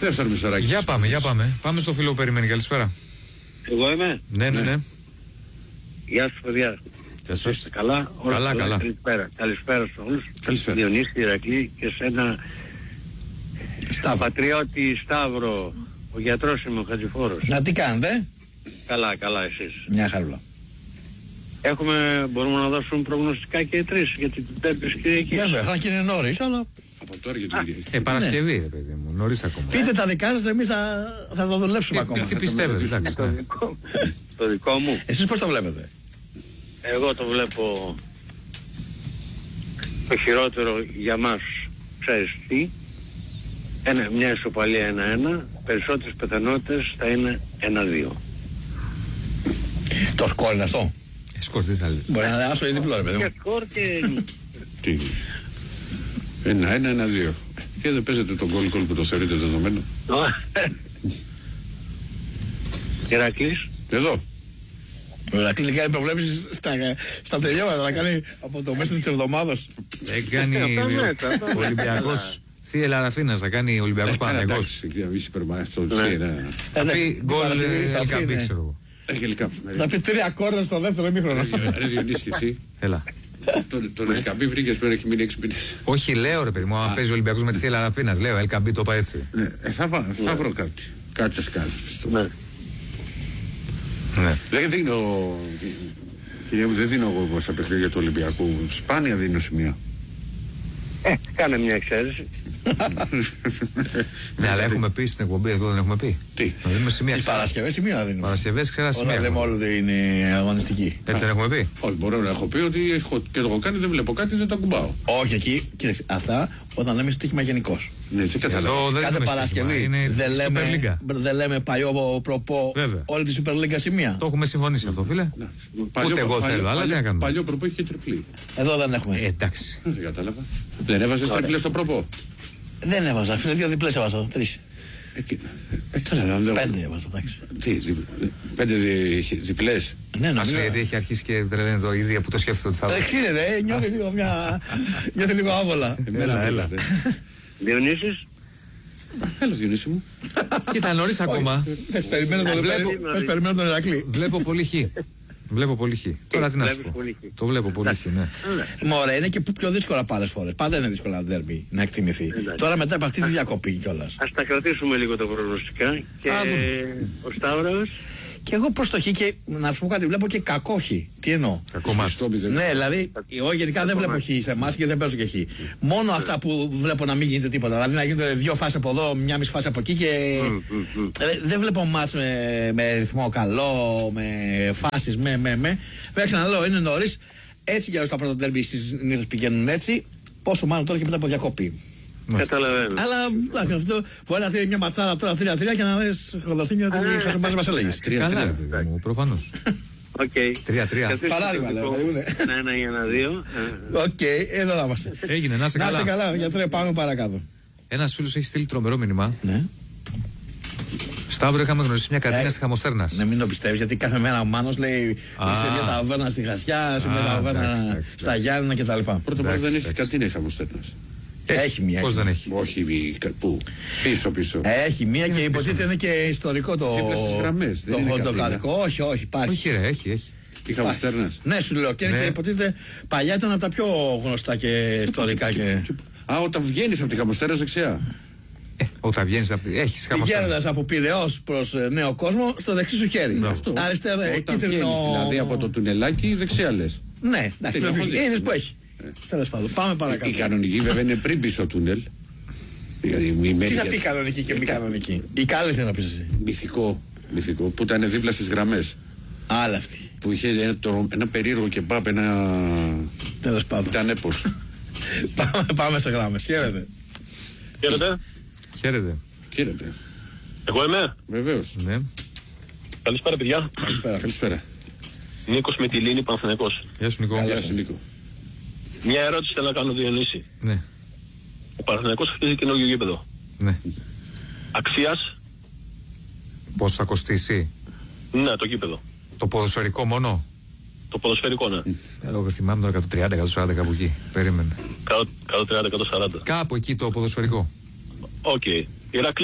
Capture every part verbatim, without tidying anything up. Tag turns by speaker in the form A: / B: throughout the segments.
A: Δεύτερο μισοράκι.
B: Για πάμε, για πάμε. Πάμε στο φίλο που περιμένει. Καλησπέρα.
C: Εγώ είμαι.
B: Ναι, ναι, ναι.
C: Γεια σας παιδιά.
B: Γεια σας.
C: Καλά,
B: καλά,
C: όλα,
B: καλά.
C: Καλησπέρα. Καλησπέρα σε όλους.
A: Καλησπέρα.
C: Διονύση, Ηρακλή και σε ένα
A: Σταύρο.
C: πατριώτη Σταύρο. Ο γιατρός είμαι, ο Χατζηφόρος.
D: Να τι κάνετε?
C: Καλά, καλά εσείς.
D: Μια χαρά.
C: Έχουμε, μπορούμε να δώσουμε προγνωστικά και οι τρεις για την Πέμπτη Κυριακή.
D: Βέβαια, αν και είναι νωρίς, αλλά
A: Από τώρα και την Κυριακή.
B: Ε, Παρασκευή, ρε παιδί μου. Νωρίς ακόμα.
D: πείτε τα δικά σας, εμείς θα, θα το δουλέψουμε
B: Ε,
D: ακόμα.
B: Τι πιστεύετε, εντάξει.
C: Το
B: ναι.
C: δικό, το δικό μου.
D: Εσείς πώς το βλέπετε?
C: Εγώ το βλέπω το χειρότερο για μας, ξέρεις τι, ένα, μια ισοπαλία ένα-ένα, περισσότερες πιθανότητες θα είναι ένα-δύο.
D: Το σκόρ είναι αυτό.
B: Ε, σκορ, τι θα λέει.
D: Μπορεί να είναι άσο ή διπλό, ρε παιδί
C: Και
D: μου.
C: σκορ και...
A: Τι. Ένα, ένα, ένα, δύο. Και δεν παίζετε τον γκολ γκολ που το θεωρείτε δεδομένο.
C: Ηρακλής.
A: Εδώ.
D: Ο Ηρακλής κάνει προβλέψεις στα, στα τελειώματα, να κάνει από το μέσα της εβδομάδας.
B: Δεν κάνει ο Ολυμπιακός. Θεία Λαραφίνας θα κάνει ο Ολυμπιακός Παναθηναϊκός.
A: Εντάξει, εκεί να βγει υπερμάχη αυτό.
B: Θα πει γκολ Ελκαμπή, ξέρω εγώ.
A: Αγγελικά.
D: Θα πει τρία κόρνα στο δεύτερο ημίχρονο.
A: Ρε Διονύση και εσύ.
B: Έλα.
A: Τον Ελκαμπή βρήκες πέρα, έχει μείνει έξι μήνες.
B: Όχι, λέω ρε παιδί μου, αν παίζει ο Ολυμπιακός με τη Θεία Λαραφίνας. Λέω, Ελκαμπή το είπα έτσι.
A: Θα βρω κάτι. Κάτι θα σκάσει.
C: Ναι.
B: Ναι.
A: Δεν δίνω. Κυρία μου, δεν δίνω εγώ στα παιχνίδια του Ολυμπιακού. Σπάνια δίνω σημεία.
C: Ε, κάνε μια εξαίρεση.
B: Ναι, αλλά έχουμε πει στην εκπομπή εδώ, δεν έχουμε πει.
A: Τι.
B: Να δίνουμε σημεία.
D: Τις Παρασκευές σημεία δίνουμε.
B: Παρασκευές ξέρα
D: Όταν
B: σημεία.
D: λέμε όλο ότι είναι αγωνιστική.
B: Έτσι δεν έχουμε πει.
A: Όχι, μπορώ να έχω πει ότι έχω και το έχω κάνει, δεν βλέπω κάτι, δεν το ακουμπάω.
D: Όχι, εκεί, κοίταξε, αυτά όταν λέμε στοίχημα γενικώς.
A: Ναι, τι καταλαβαίνω.
B: Εδώ δεν
D: Κάθε
B: είναι
D: Παρασκευή
B: στοίχημα, είναι
D: δεν
B: Super
D: λέμε,
B: League.
D: δεν λέμε παλιό προπό
B: Βέβαια.
D: όλη τη Super League σημεία.
B: Το έχουμε συμφωνήσει αυτό, φίλε. Ούτε εγώ θέλω, αλλά τι να κάνουμε.
A: Παλιό προπό έχει και τριπλή.
D: Εδώ δεν έχουμε.
B: Ε, εντάξει.
A: Δεν κατάλαβα. Δεν έβαζε τριπλέ στο προπό.
D: Δεν έβαζα, φίλε, δύο διπλές έβαζα, τρεις.
A: Ε, και- ε, καλά, δεν
D: Πέντε έβαζα, εντάξει.
A: Τι, δι- πέντε δι- διπλές.
D: Ναι,
B: Ας
D: νομίζω.
B: λέει γιατί έχει αρχίσει και τρελαίνει το ίδιο που το σκέφτεται ότι θα
D: Δεν
B: δω.
D: ξέρετε, ε, νιώθει λίγο μια... νιώθει λίγο άβολα.
A: Εμένα
B: Έλα, έλα.
A: βλέπετε.
C: Διονύσης.
A: Έλα, Διονύση μου.
B: Κοίτα, νωρίς ακόμα.
D: Πες περιμένω τον-
B: Βλέπω-
D: πες περιμένω τον Ηρακλή.
B: Βλέπω πολύ χ. Βλέπω πολύ χ. Τώρα τι να σου
C: Βλέπεις
B: πω.
C: πολύ χ.
B: Το βλέπω πολύ χ, ναι.
D: Μωρέ, είναι και πιο δύσκολα άλλες φορές. Πάντα είναι δύσκολα ένα ντέρμπι να εκτιμηθεί.
C: Εντάξει.
D: Τώρα μετά από αυτή τη διακοπή κιόλας.
C: Ας τα κρατήσουμε λίγο τα προγνωστικά και
B: Α, δούμε.
C: ο Σταύρος.
D: Και εγώ προς το χ και να σου πω κάτι, βλέπω και κακό χ. Τι εννοώ?
B: Κακό μάτι.
A: Στο μηδέν.
D: Ναι, δηλαδή, εγώ γενικά δεν βλέπω χ σε εμάς και δεν παίζω και χ. Μόνο αυτά που βλέπω να μην γίνεται τίποτα. Δηλαδή να γίνονται δύο φάσεις από εδώ, μια μισή φάση από εκεί και. Ε, δεν βλέπω μάτς με, με ρυθμό καλό, με φάσεις, με, με, με. Βέβαια, ξαναλέω, είναι νωρίς. Έτσι κι αλλιώς τα πρώτα τέρμπι συνήθως πηγαίνουν έτσι. Πόσο μάλλον τώρα και μετά από διακοπή.
C: Καταλαβαίνω.
D: Αλλά εντάξει, αυτό μπορεί να θέλει μια ματσάρα τώρα τρία τρία και να δεις Χοδορθίνιο ότι χασομάζει μας έλεγες.
A: Τρία,
B: Καλά,
A: τρία.
B: παιδί μου, προφανώς.
C: Οκ.
B: Τρία-τρία.
C: Καθίστε
D: Παράδειγμα,
C: το
D: λέω,
C: δικό
D: δεν
C: μου.
D: είναι.
C: Ένα ή ένα-δύο.
D: Οκ, εδώ θα είμαστε.
B: Έγινε, να είσαι
D: Να είστε
B: καλά.
D: καλά, γιατρέ, πάμε παρακάτω.
B: Ένας φίλος έχει στείλει τρομερό μήνυμα.
D: Ναι.
B: Σταύρο, είχαμε γνωρίσει μια κατίνα
D: Ε,
B: στη Χαμοστέρνας.
D: Ναι, μην το πιστεύεις, γιατί κάθε μέρα ο Μάνος λέει
B: Α.
D: σε μια ταβέρνα στη Χασιά, σε μια
B: Α,
D: ταβέρνα
B: εντάξει, εντάξει,
D: στα Γιάννενα κτλ.
A: Πρώτα απ' όλα
B: Εντάξει,
A: δεν έχει
B: εντάξει.
A: κάτι, είναι χαμοστέρνας.
D: Έχει μία.
B: Πώς
D: έχει.
B: δεν έχει.
A: Όχι, μη- κα- πού. Πίσω, πίσω.
D: Έχει μία και υποτίθεται είναι και ιστορικό το.
A: Δίπλα στις γραμμές, δεν
D: το
A: είναι
D: χοντοκαδικό. Όχι, όχι, υπάρχει.
B: Όχι, ρε, έχει, έχει.
A: Η χαμοστέρνας.
D: Ναι, σου λέω και είναι
B: Ναι.
D: και υποτίθεται παλιά ήταν από τα πιο γνωστά και ιστορικά. Και...
A: Α, όταν βγαίνεις από τη χαμοστέρνα δεξιά.
B: Ε, όταν βγαίνεις, έχει Χαμοστέρνα.
D: Πηγαίνοντας από Πειραιώς προς ε, Νέο Κόσμο, στο δεξί σου χέρι.
A: Αυτό.
D: Αριστερά, ε,
A: Όταν
D: κίτρινο.
A: βγαίνεις δηλαδή από το τουνελάκι, δεξιά λες.
D: Ναι, εντάξει,
A: Τι, έχω δει.
D: είδες που έχει. Τέλος πάντων, πάμε παρακάτω.
A: Η κανονική βέβαια είναι πριν πίσω τούνελ. Δηλαδή, η
D: Τι
A: μέρη
D: θα
A: για-
D: πει κανονική και μη κανονική. Η κάλη θέλει να πεις εσύ.
A: Μυθικό, μυθικό, που ήταν δίπλα στις γραμμές.
D: Άλλα αυτή.
A: Που είχε ένα, το- ένα περίεργο κεμπάπ, ένα.
D: Τέλος πάντων.
A: Ήταν έπος.
D: Πάμε, πάμε σε γράμμες. Χαίρετε.
C: Χαίρετε.
B: Χαίρετε.
A: Χαίρετε.
C: Εγώ είμαι.
A: Βεβαίως.
B: Ναι.
C: Καλησπέρα παιδιά.
D: Καλησπέρα.
A: Καλησπέρα.
C: Νίκος με τη Λίνη, Παναθηναϊκός.
B: Γεια σου, Νικό.
A: Γεια σου, Νίκο.
C: Μια ερώτηση θέλω να κάνω, Διονύση.
B: Ναι,
C: Ο Παναθηναϊκός χτίζει καινούργιο γήπεδο.
B: ναι.
C: Αξίας,
B: Πώς θα κοστίσει
C: ναι, το γήπεδο.
B: το ποδοσφαιρικό μόνο.
C: Το ποδοσφαιρικό, ναι.
B: Εγώ θυμάμαι τώρα εκατόν τριάντα εκατόν σαράντα κάπου εκεί. Περίμενε.
C: εκατόν τριάντα εκατόν σαράντα.
B: Κάπου εκεί το ποδοσφαιρικό.
C: Οκ. Ηρακλής.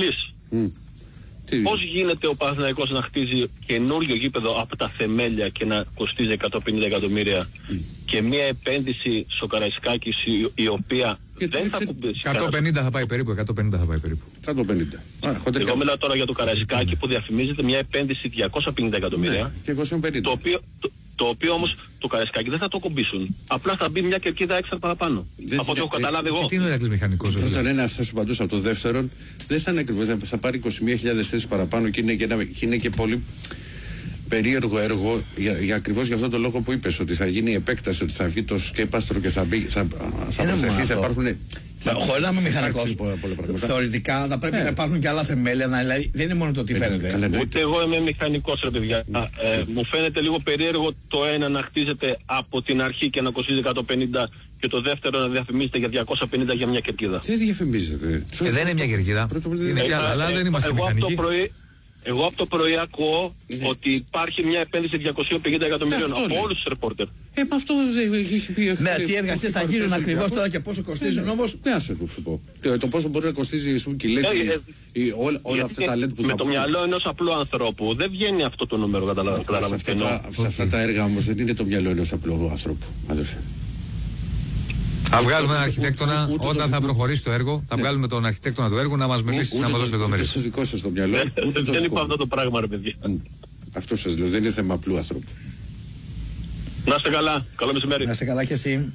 A: Mm.
E: Πώς γίνεται ο Παναθηναϊκός να χτίζει καινούριο γήπεδο από τα θεμέλια και να κοστίζει εκατόν πενήντα εκατομμύρια mm. και μια επένδυση στο Καραϊσκάκης η, η οποία γιατί δεν θα κουμπίσει.
B: εκατόν πενήντα θα πάει περίπου, εκατόν πενήντα θα πάει περίπου.
A: εκατόν πενήντα. Α,
E: εγώ μιλάω τώρα για το Καραϊσκάκη mm. που διαφημίζεται μια επένδυση διακόσια πενήντα εκατομμύρια.
A: Ναι, και εκατόν πενήντα.
E: Το οποίο, το, το οποίο όμως το Καραϊσκάκη δεν θα το κομπήσουν. Απλά θα μπει μια κερκίδα έξτρα παραπάνω. Δεν από ό,τι έχω καταλάβει εγώ.
B: Τι είναι ο Ηρακλής μηχανικός?
A: Πρώτον, ένα αυτό που απαντούσα από το δεύτερον, δεν θα είναι ακριβώς. Θα πάρει είκοσι μία χιλιάδες θέσεις παραπάνω και είναι και, ένα, και είναι και πολύ περίεργο έργο για, για ακριβώς για αυτό το λόγο που είπες, ότι θα γίνει η επέκταση, ότι θα βγει το σκέπαστρο και θα, μπει, θα, θα προσθεθεί, θα υπάρχουν.
D: Χωρίς να είμαι μηχανικός, θεωρητικά θα πρέπει να υπάρχουν και άλλα θεμέλια, δηλαδή δεν είναι μόνο το τι φαίνεται.
E: Ούτε εγώ είμαι μηχανικός, ρε παιδιά. Μου φαίνεται λίγο περίεργο το ένα να χτίζεται από την αρχή και να κοστίζει εκατόν πενήντα και το δεύτερο να διαφημίζεται για διακόσια πενήντα για μια κερκίδα.
A: Τι διαφημίζεται?
B: Δεν είναι μια κερκίδα. Είναι κι άλλα, αλλά δεν είμαστε μηχανικοί.
E: Εγώ από το πρωί ακούω ναι. ότι υπάρχει μια επένδυση διακόσια πενήντα εκατομμυρίων
A: ναι,
E: από όλους τους ρεπόρτερ.
A: Ε, με αυτό έχει πει.
D: Ναι, τι εργασίες θα γίνουν ακριβώς τώρα και πόσο κοστίζουν όμως.
A: Ναι, ας σου πω. Το πόσο μπορεί να κοστίζει η και η όλα αυτά τα λέτε που θα
E: με το μυαλό ενός απλού ανθρώπου δεν βγαίνει αυτό το νούμερο, καταλαβαίνετε.
A: Σε αυτά τα έργα όμως δεν είναι το μυαλό ενός απλού ανθρώπου, αδερφέ.
B: Θα βγάλουμε έναν αρχιτέκτονα όταν θα προχωρήσει το έργο. Θα βγάλουμε τον αρχιτέκτονα του έργου να μας μιλήσει, να μας δώσει λεπτομέρειες.
A: Ούτε το δικό σας το μυαλό.
E: Δεν είπα αυτό το πράγμα, ρε παιδιά.
A: Αυτό σας λέω, δεν είναι θέμα απλού ανθρώπου.
E: Να είστε καλά, καλό μεσημέρι.
D: Να είστε καλά κι εσύ.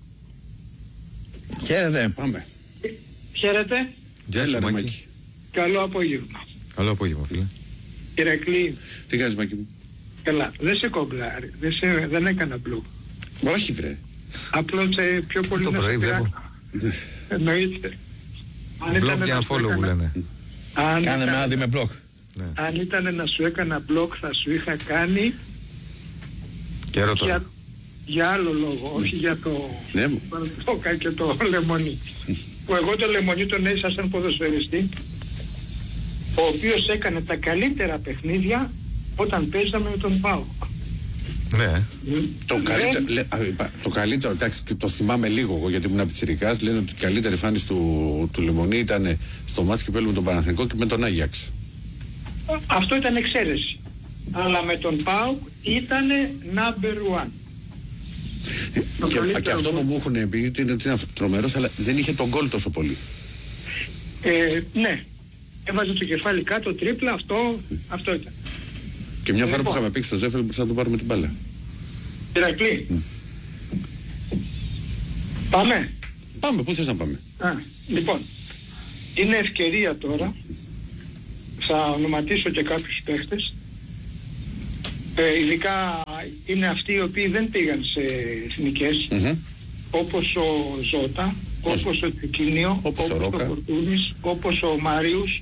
D: Χαίρετε.
A: Πάμε.
F: Χαίρετε.
B: Γεια σας, Μάκη.
F: Καλό απόγευμα.
B: Καλό απόγευμα, φίλε.
F: Ηρακλή.
A: Τι κάνεις, Μάκη μου?
F: Καλά, δεν σε κομπλάρει, δεν, σε, δεν έκανα μπλοκ.
A: Όχι, βρε.
F: Απλώς ε, πιο πολύ
B: το
F: να
B: πρωί
F: σε
B: βλέπω.
F: Εννοείται.
B: Μπλοκ και unfollow που λένε.
D: Κάνε με άντι με μπλοκ.
F: Αν ήταν να σου έκανα μπλοκ θα σου είχα κάνει
B: Καιρό τώρα.
F: Για, για άλλο λόγο, όχι για το Μπαλτόκα και το Λεμονί. Που εγώ το Λεμονί τον έζησα σαν ποδοσφαιριστή, ο οποίος έκανε τα καλύτερα παιχνίδια όταν παίζαμε με τον ΠΑΟΚ.
B: Ναι.
A: Το καλύτερο, λέ, το καλύτερο, εντάξει, το θυμάμαι λίγο εγώ γιατί ήμουν πιτσιρικάς, λένε ότι η καλύτερη εμφάνιση του, του Λεμονί ήταν στο μάτς και με τον Παναθηναϊκό και με τον Άγιαξ.
F: Αυτό ήταν εξαίρεση. Αλλά με τον ΠΑΟΚ ήταν number one.
A: Και, και αυτό που μου έχουν πει είναι ότι είναι τρομερός, αλλά δεν είχε τον γκολ τόσο πολύ.
F: Ε, ναι. Έβαζε το κεφάλι κάτω, τρίπλα, αυτό, αυτό ήταν.
A: Και μια φορά λοιπόν, που είχαμε πει στο Ζέφελ μπορούσαμε να του πάρουμε την μπάλα.
F: Ηρακλή. Mm. Πάμε.
A: Πάμε, πού θες να πάμε?
F: Α, λοιπόν, είναι ευκαιρία τώρα, θα ονοματίσω και κάποιους παίχτες, ε, ειδικά είναι αυτοί οι οποίοι δεν πήγαν σε εθνικές, mm-hmm. όπως ο Ζώτα, όπως, όπως ο Τικίνιο, όπως, όπως ο Φορτούνης, όπως ο Μάριους.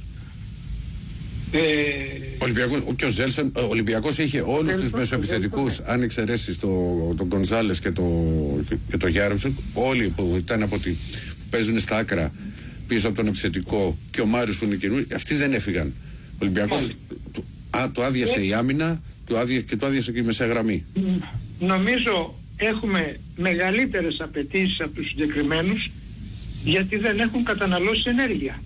F: Ε,
A: Ολυμπιακός, και ο Ζέλσον, ο Ολυμπιακός είχε όλους τους μεσοεπιθετικούς, αν εξαιρέσεις το, τον Γκονζάλες και το, και, και το Γιάρμσον, όλοι που ήταν από τη, παίζουν στα άκρα πίσω από τον επιθετικό και ο Μάριος που είναι καινούριο, αυτοί δεν έφυγαν. Ο Ολυμπιακός του, α, το άδειασε η άμυνα του άδειασε, και το άδειασε και η μεσαία γραμμή.
F: Νομίζω έχουμε μεγαλύτερες απαιτήσεις από τους συγκεκριμένους γιατί δεν έχουν καταναλώσει ενέργεια.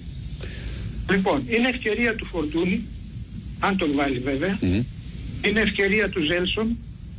F: Λοιπόν, είναι ευκαιρία του Φορτούνη, αν τον βάλει βέβαια, mm-hmm. είναι ευκαιρία του Ζέλσον,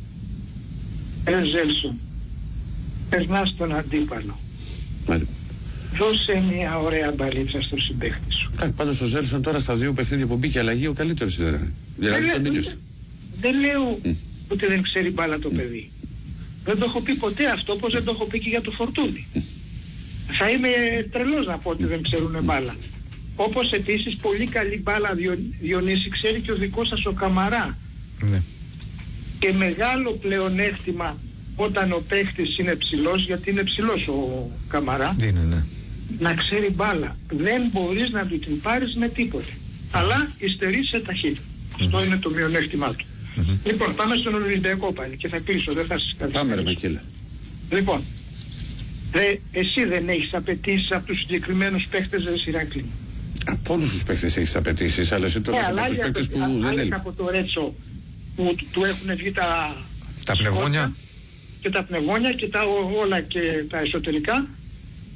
F: ε, Ζέλσον, περνάς τον αντίπαλο. Μάλιστα. Δώσε μια ωραία μπαλίτσα στο συμπαίχτη σου.
A: Ά, πάντως ο Ζέλσον τώρα στα δύο παιχνίδια που μπήκε αλλαγή ο καλύτερος ήταν. Δηλαδή
F: δεν,
A: τον ίδιο.
F: Δεν, δεν λέω mm. ότι δεν ξέρει μπάλα το mm. παιδί. Δεν το έχω πει ποτέ αυτό, όπως δεν το έχω πει και για το Φορτούνη. Mm. Θα είμαι τρελός να πω ότι mm. δεν ξέρουν μπάλα. Όπως επίσης πολύ καλή μπάλα Διον, Διονύση ξέρει και ο δικός σας ο Καμαρά. Ναι. Και μεγάλο πλεονέκτημα όταν ο παίχτης είναι ψηλός, γιατί είναι ψηλός ο Καμαρά,
B: είναι, ναι.
F: να ξέρει μπάλα. Δεν μπορείς να του την πάρεις με τίποτε. Αλλά υστερείς σε ταχύτητα. Mm-hmm. Αυτό είναι το μειονέκτημά του. Mm-hmm. Λοιπόν, πάμε στον Ολυμπιακό πάλι και θα κλείσω, δεν θα σας καθυστερήσω.
A: Πάμε ρε Μακέλα.
F: Λοιπόν, δε, εσύ δεν έχεις απαιτήσεις από τους συγκεκριμένους παίχτες της Ηρακλή?
A: Από όλους τους παίχτες έχεις απαιτήσεις, αλλά εσύ τώρα yeah, από τους παίχτες που α, δεν έλειπε.
F: Από το Ρέτσο που του έχουν βγει τα...
B: Τα πνευμόνια.
F: Και τα πνευμόνια και τα όλα και τα εσωτερικά.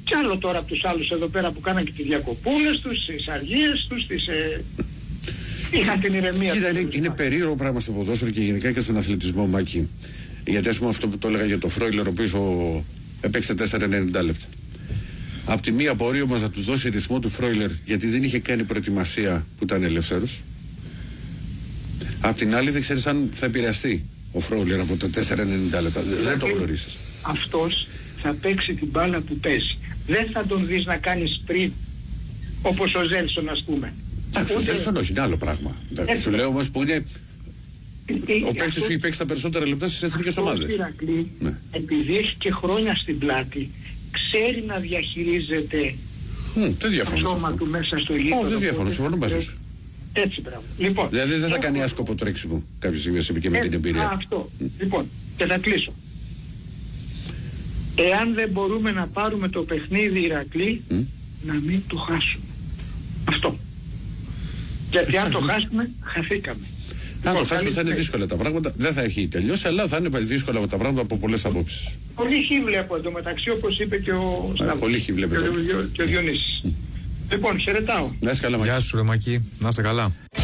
F: Κι άλλο τώρα από τους άλλους εδώ πέρα που κάναν και τις διακοπούλες τους, τις αργίες τους, τις... Ε... είχαν την ηρεμία.
A: Κοίτα, είναι, είναι περίεργο πράγμα στο ποδόσφαιρο και γενικά και στον αθλητισμό, Μάκη. Γιατί ας πούμε αυτό που το έλεγα για το Φρόιλερ, ο οποίος ο... έπαιξε τέσσερα ενενήντα λεπτά. Απ' τη μία μπορεί όμως να του δώσει ρυθμό του Φρόιλερ, γιατί δεν είχε κάνει προετοιμασία που ήταν ελεύθερος. Απ' την άλλη δεν ξέρεις αν θα επηρεαστεί ο Φρόιλερ από το τέσσερα ενενήντα λεπτά. Δεν το γνωρίζεις.
F: Αυτός θα παίξει την μπάλα που παίζει. Δεν θα τον δεις να κάνει sprint όπως ο Ζέλσον, ας πούμε.
A: Εντάξει, ο Ζέλσον όχι, είναι άλλο πράγμα. Σου λέω όμως που είναι... Ο παίκτης που έχει παίξει τα περισσότερα λεπτά στις εθνικές ομάδες.
F: Ναι. Επειδή έχει και χρόνια στην πλάτη, ξέρει να διαχειρίζεται mm, το σώμα του μέσα στο γήπεδο.
A: Όχι, δεν διαφωνώ, συμφωνώ μαζί σου.
F: Έτσι, μπράβο. Λοιπόν,
A: δηλαδή δεν θα
F: έχω...
A: κάνει άσκοπο τρέξιμο κάποια στιγμή και με την εμπειρία.
F: Α, αυτό. Mm. Λοιπόν, και θα κλείσω. Εάν δεν μπορούμε να πάρουμε το παιχνίδι Ηρακλή, mm. να μην το χάσουμε. Αυτό. Γιατί αν το χάσουμε, χαθήκαμε.
A: Αν το χάσουμε θα είναι δύσκολα τα πράγματα. Δεν θα έχει τελειώσει, αλλά θα είναι δύσκολα τα πράγματα από πολλές απόψεις.
F: Πολύ χι βλέπω εντωμεταξύ, όπως είπε και ο Σταύρος.
A: Πολύ χι βλέπετε.
F: Και ο Διονύσης. Λοιπόν, χαιρετάω.
A: Να είσαι καλά, Μάκη.
B: Γεια σου, ρε Μάκη. Να είσαι καλά.